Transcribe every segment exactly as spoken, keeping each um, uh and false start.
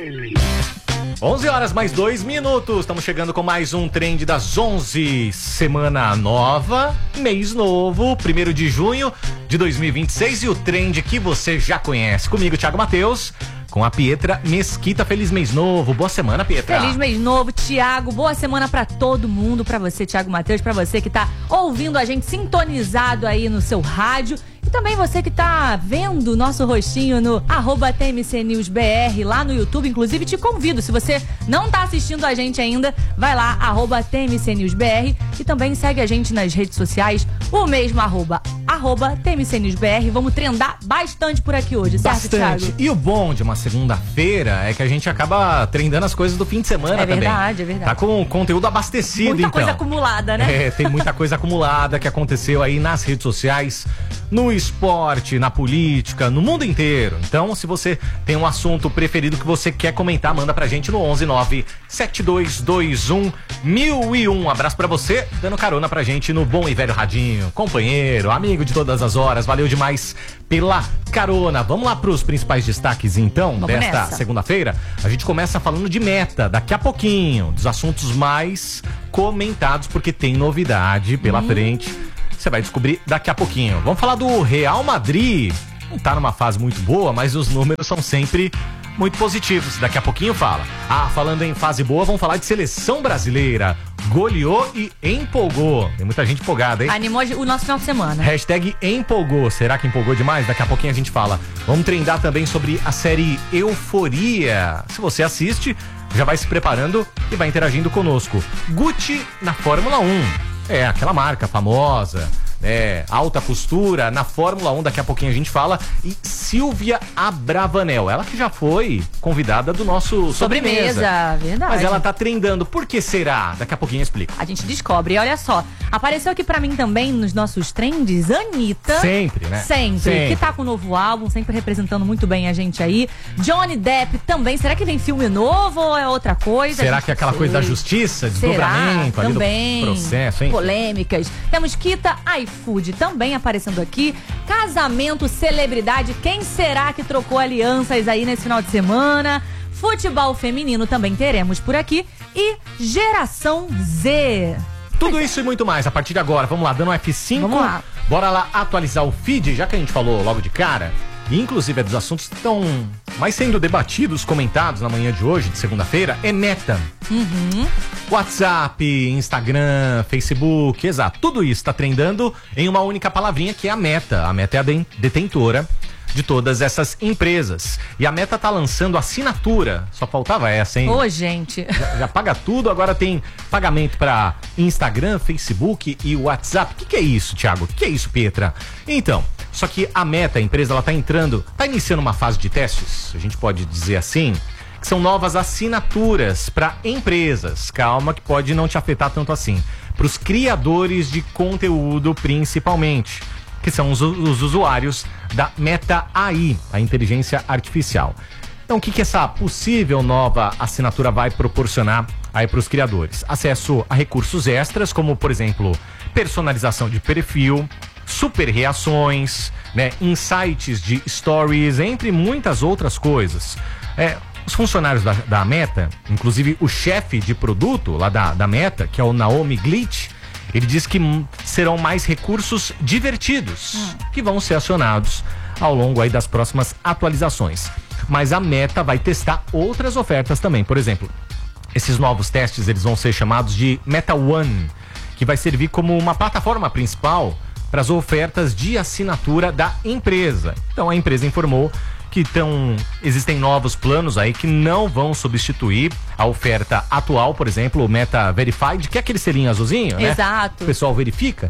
onze horas mais dois minutos, estamos chegando com mais um Trend das onze, semana nova, mês novo, primeiro de junho de dois mil e vinte e seis e o Trend que você já conhece, comigo Thiago Matheus, com a Pietra Mesquita. Feliz mês novo, boa semana, Pietra. Feliz mês novo, Thiago, boa semana pra todo mundo, pra você, Thiago Matheus, pra você que tá ouvindo a gente sintonizado aí no seu rádio. E também você que tá vendo o nosso rostinho no arroba T M C News B R lá no YouTube. Inclusive te convido, se você não tá assistindo a gente ainda, vai lá, arroba T M C News B R, e também segue a gente nas redes sociais, o mesmo arroba, arroba T M C News B R. Vamos trendar bastante por aqui hoje, certo, Bastante. Thiago? E o bom de uma segunda-feira é que a gente acaba trendando as coisas do fim de semana É também. verdade, é verdade. Tá com o conteúdo abastecido, Muita então. coisa acumulada, né? É, tem muita coisa acumulada que aconteceu aí nas redes sociais, no esporte, na política, no mundo inteiro. Então, se você tem um assunto preferido que você quer comentar, manda pra gente no onze nove sete dois dois um mil e um. Um abraço pra você, dando carona pra gente no bom e velho radinho. Companheiro, amigo de todas as horas, valeu demais pela carona. Vamos lá pros principais destaques, então, Vamos desta nessa. segunda-feira. A gente começa falando de Meta, daqui a pouquinho, dos assuntos mais comentados, porque tem novidade pela Hum. frente. Você vai descobrir daqui a pouquinho. Vamos falar do Real Madrid. Não tá numa fase muito boa, mas os números são sempre muito positivos. Daqui a pouquinho fala. Ah, falando em fase boa, vamos falar de seleção brasileira. Goleou e empolgou. Tem muita gente empolgada, hein? Animou o nosso final de semana. Hashtag empolgou. Será que empolgou demais? Daqui a pouquinho a gente fala. Vamos trendar também sobre a série Euforia. Se você assiste, já vai se preparando e vai interagindo conosco. Gucci na Fórmula um. É, aquela marca famosa, é, alta costura na Fórmula um, daqui a pouquinho a gente fala. E Silvia Abravanel, ela que já foi convidada do nosso Sobremesa. Sobremesa, verdade. Mas ela tá trendando, por que será? Daqui a pouquinho eu explico. A gente descobre. E olha só, apareceu aqui pra mim também nos nossos trends, Anitta. Sempre, né? Sempre. Sempre. Que tá com um novo álbum, sempre representando muito bem a gente aí. Johnny Depp também. Será que vem filme novo ou é outra coisa? Será A gente que é aquela não coisa da sei. justiça, Será? desdobramento ali Também. do processo, hein? Polêmicas. Temos Kita iFood também aparecendo aqui. Casamento, celebridade. Quem será que trocou alianças aí nesse final de semana? Futebol feminino também teremos por aqui. E Geração Z. Tudo isso e muito mais a partir de agora. Vamos lá, dando um F cinco. Vamos lá. Bora lá atualizar o feed, já que a gente falou logo de cara. E inclusive é dos assuntos que estão mais sendo debatidos, comentados na manhã de hoje, de segunda-feira, é Meta. Uhum. WhatsApp, Instagram, Facebook, exato. Tudo isso está trendando em uma única palavrinha, que é a Meta. A Meta é a de- detentora de todas essas empresas. E a Meta tá lançando assinatura. Só faltava essa, hein? Ô, gente. Já, já paga tudo, agora tem pagamento para Instagram, Facebook e WhatsApp. O que, que é isso, Thiago? O que, que é isso, Pietra? Então, só que a Meta, a empresa, ela tá entrando, tá iniciando uma fase de testes, a gente pode dizer assim, que são novas assinaturas para empresas. Calma, que pode não te afetar tanto assim. Para os criadores de conteúdo, principalmente, que são os, os usuários da Meta A I, a inteligência artificial. Então, o que, que essa possível nova assinatura vai proporcionar aí para os criadores? Acesso a recursos extras, como, por exemplo, personalização de perfil, super reações, né, insights de stories, entre muitas outras coisas. É, os funcionários da, da Meta, inclusive o chefe de produto lá da, da Meta, que é o Naomi Glitch, ele diz que hum, serão mais recursos divertidos hum. que vão ser acionados ao longo aí das próximas atualizações. Mas a Meta vai testar outras ofertas também. Por exemplo, esses novos testes eles vão ser chamados de Meta One, que vai servir como uma plataforma principal para as ofertas de assinatura da empresa. Então a empresa informou que tão, existem novos planos aí que não vão substituir a oferta atual, por exemplo, o Meta Verified, que é aquele selinho azulzinho, né? Exato. O pessoal verifica,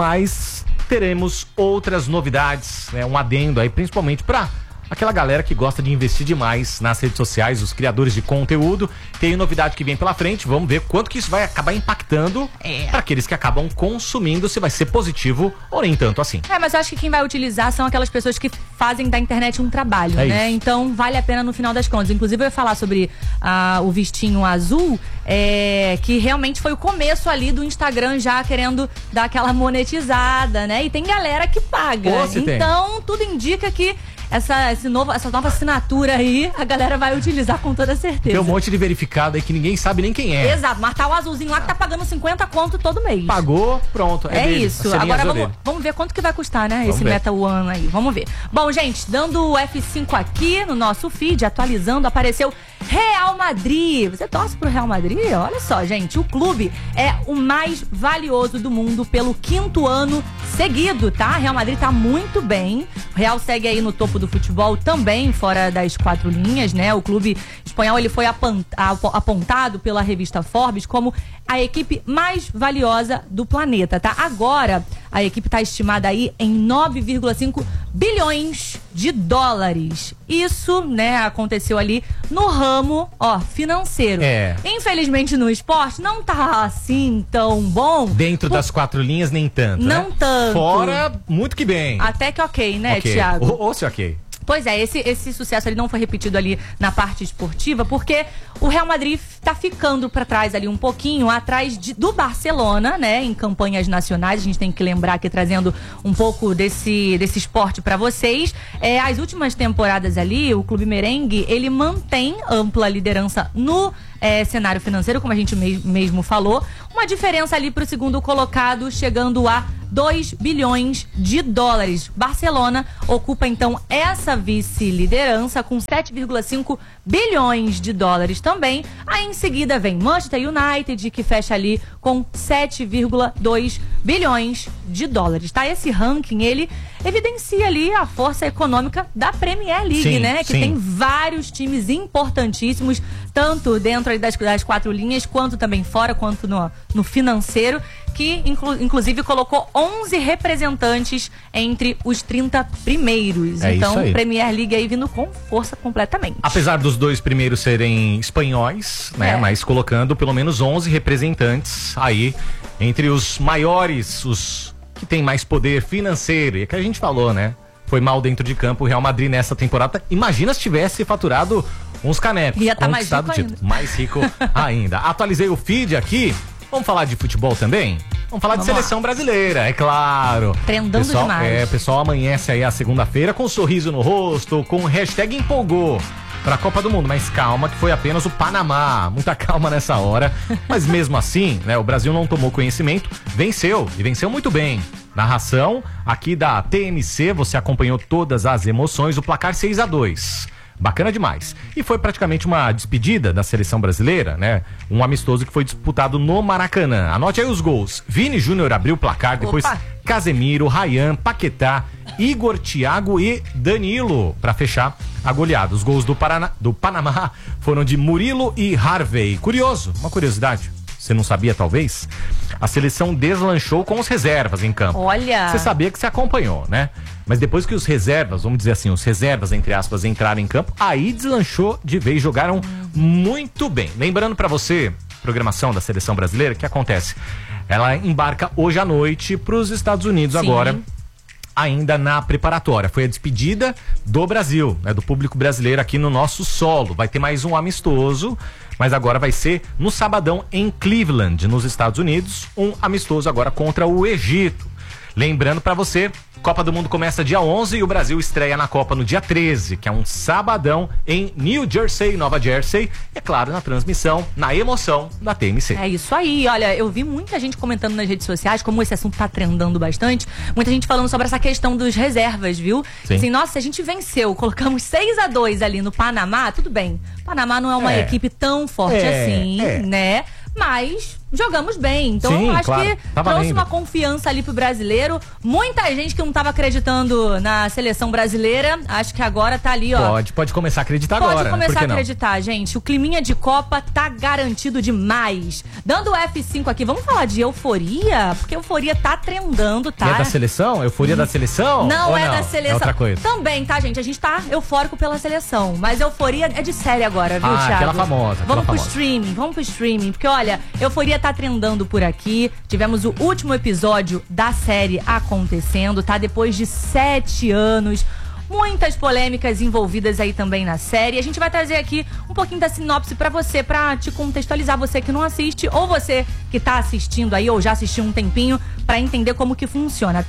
mas teremos outras novidades, né? Um adendo aí, principalmente para aquela galera que gosta de investir demais nas redes sociais, os criadores de conteúdo. Tem novidade que vem pela frente, vamos ver quanto que isso vai acabar impactando É. para aqueles que acabam consumindo, se vai ser positivo ou nem tanto assim. É, mas eu acho que quem vai utilizar são aquelas pessoas que fazem da internet um trabalho, É né? isso. Então vale a pena no final das contas. Inclusive eu ia falar sobre ah, o vistinho azul, é, que realmente foi o começo ali do Instagram já querendo dar aquela monetizada, né? E tem galera que paga. Pô, se tem. Então tudo indica que essa, esse novo, essa nova assinatura aí, a galera vai utilizar com toda certeza. Tem um monte de verificado aí que ninguém sabe nem quem é. Exato, mas tá o azulzinho lá que tá pagando cinquenta conto todo mês. Pagou, pronto. É, é dele, isso. Agora vamos, vamos ver quanto que vai custar, né? Vamos esse ver. Meta One aí. Vamos ver. Bom, gente, dando o F cinco aqui no nosso feed, atualizando, apareceu Real Madrid. Você torce pro Real Madrid? Olha só, gente, o clube é o mais valioso do mundo pelo quinto ano seguido, tá? Real Madrid tá muito bem. O Real segue aí no topo do futebol também, fora das quatro linhas, né? O clube espanhol, ele foi apontado pela revista Forbes como a equipe mais valiosa do planeta, tá? Agora, a equipe tá estimada aí em nove vírgula cinco bilhões de dólares. Isso, né, aconteceu ali no ramo, ó, financeiro. É. Infelizmente no esporte não tá assim tão bom. Dentro por... das quatro linhas, nem tanto, Não né? tanto. Fora, muito que bem. Até que ok, né, okay. Thiago? Ou, ou se ok. Pois é, esse, esse sucesso ele não foi repetido ali na parte esportiva, porque o Real Madrid tá ficando para trás ali um pouquinho, atrás de, do Barcelona, né, em campanhas nacionais. A gente tem que lembrar aqui, trazendo um pouco desse, desse esporte para vocês. É, as últimas temporadas ali, o Clube Merengue, ele mantém ampla liderança no É, cenário financeiro, como a gente me mesmo falou, uma diferença ali para o segundo colocado, chegando a dois bilhões de dólares. Barcelona ocupa então essa vice-liderança com sete vírgula cinco bilhões de dólares também. Aí em seguida vem Manchester United, que fecha ali com sete vírgula dois bilhões de dólares, tá? Esse ranking, ele evidencia ali a força econômica da Premier League, sim, né? Que sim. tem vários times importantíssimos, tanto dentro das, das quatro linhas, quanto também fora, quanto no, no financeiro, que inclu, inclusive colocou onze representantes entre os trinta primeiros. É então, isso aí. Premier League aí vindo com força completamente. Apesar dos dois primeiros serem espanhóis, né? É. Mas colocando pelo menos onze representantes aí entre os maiores, os que tem mais poder financeiro. E é que a gente falou, né? Foi mal dentro de campo o Real Madrid nessa temporada. Imagina se tivesse faturado uns canecos. Ia tá mais rico ainda. Mais rico ainda. Atualizei o feed aqui. Vamos falar de futebol também? Vamos falar Vamos de seleção lá. brasileira, é claro. Trendando pessoal, demais. É, o pessoal amanhece aí a segunda-feira com um sorriso no rosto, com o hashtag empolgou para a Copa do Mundo, mas calma que foi apenas o Panamá, muita calma nessa hora, mas mesmo assim, né, o Brasil não tomou conhecimento, venceu e venceu muito bem. Narração aqui da T N C, você acompanhou todas as emoções, o placar seis a dois. Bacana demais. E foi praticamente uma despedida da seleção brasileira, né? Um amistoso que foi disputado no Maracanã. Anote aí os gols. Vini Júnior abriu o placar, depois Opa. Casemiro, Ryan, Paquetá, Igor, Thiago e Danilo para fechar a goleada. Os gols do, Paraná, do Panamá foram de Murilo e Harvey. Curioso, uma curiosidade. Você não sabia, talvez? A seleção deslanchou com os reservas em campo. Olha! Você sabia que você acompanhou, né? Mas depois que os reservas, vamos dizer assim, os reservas, entre aspas, entraram em campo, aí deslanchou de vez, jogaram muito bem. Lembrando pra você, programação da seleção brasileira, o que acontece? Ela embarca hoje à noite pros Estados Unidos. Sim. Agora, ainda na preparatória. Foi a despedida do Brasil, né, do público brasileiro aqui no nosso solo. Vai ter mais um amistoso, mas agora vai ser no sabadão em Cleveland, nos Estados Unidos, um amistoso agora contra o Egito. Lembrando pra você, Copa do Mundo começa dia onze e o Brasil estreia na Copa no dia treze, que é um sabadão em New Jersey, Nova Jersey. É claro, na transmissão, na emoção da T N C. É isso aí. Olha, eu vi muita gente comentando nas redes sociais, como esse assunto tá trendando bastante, muita gente falando sobre essa questão dos reservas, viu? Sim. Assim, nossa, se a gente venceu, colocamos seis a dois ali no Panamá, tudo bem. Panamá não é uma é. equipe tão forte é. assim, é. né? Mas jogamos bem, então Sim, acho claro. que Tava trouxe lindo. uma confiança ali pro brasileiro. Muita gente que não tava acreditando na seleção brasileira, acho que agora tá ali, ó. Pode, pode começar a acreditar pode agora. Pode começar né? a acreditar, gente. O climinha de Copa tá garantido demais. Dando o F cinco aqui, vamos falar de euforia? Porque euforia tá trendando, tá? E é da seleção? Euforia hum. da seleção? Não Ou é não? da seleção. É outra coisa. Também, tá, gente? A gente tá eufórico pela seleção, mas euforia é de série agora, viu, ah, Thiago? aquela famosa. Aquela vamos famosa. pro streaming, vamos pro streaming, porque olha, euforia tá trendando por aqui. Tivemos o último episódio da série acontecendo, tá? Depois de sete anos. Muitas polêmicas envolvidas aí também na série. A gente vai trazer aqui um pouquinho da sinopse pra você, pra te contextualizar, você que não assiste, ou você que tá assistindo aí, ou já assistiu um tempinho, pra entender como que funciona, tá?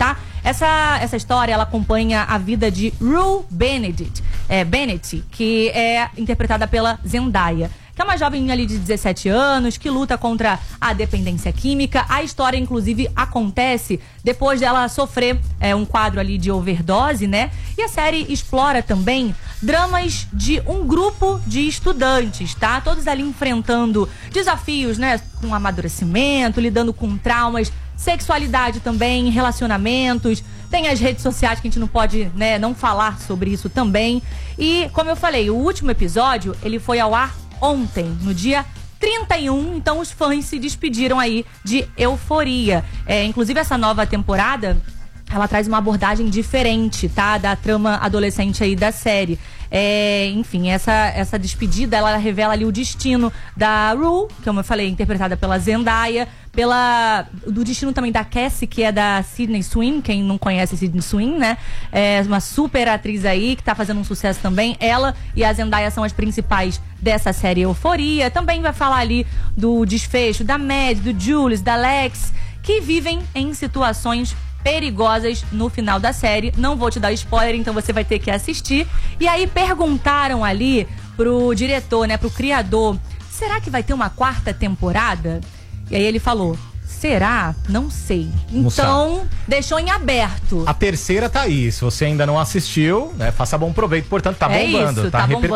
Essa, essa história, ela acompanha a vida de Rue Bennett, é, Bennett, que é interpretada pela Zendaya, que é uma jovem ali de dezessete anos, que luta contra a dependência química. A história, inclusive, acontece depois dela sofrer é, um quadro ali de overdose, né? E a série explora também dramas de um grupo de estudantes, tá? Todos ali enfrentando desafios, né? Com amadurecimento, lidando com traumas, sexualidade também, relacionamentos. Tem as redes sociais que a gente não pode, né, não falar sobre isso também. E, como eu falei, o último episódio, ele foi ao ar ontem, no dia trinta e um, então os fãs se despediram aí de Euforia. É, inclusive essa nova temporada, ela traz uma abordagem diferente, tá? Da trama adolescente aí da série. É, enfim, essa, essa despedida, ela revela ali o destino da Rue, que como eu falei, interpretada pela Zendaya, pela, do destino também da Cassie, que é da Sydney Sweeney. Quem não conhece Sydney Sweeney, né? É uma super atriz aí, que tá fazendo um sucesso também. Ela e a Zendaya são as principais dessa série Euforia. Também vai falar ali do desfecho da Mad, do Julius, da Lex, que vivem em situações perigosas no final da série. Não vou te dar spoiler, então você vai ter que assistir. E aí perguntaram ali pro diretor, né, pro criador, será que vai ter uma quarta temporada? E aí ele falou, será? Não sei. Então, deixou em aberto. A terceira tá aí. Se você ainda não assistiu, né, faça bom proveito. Portanto, tá é bombando. Isso, tá tá bombando.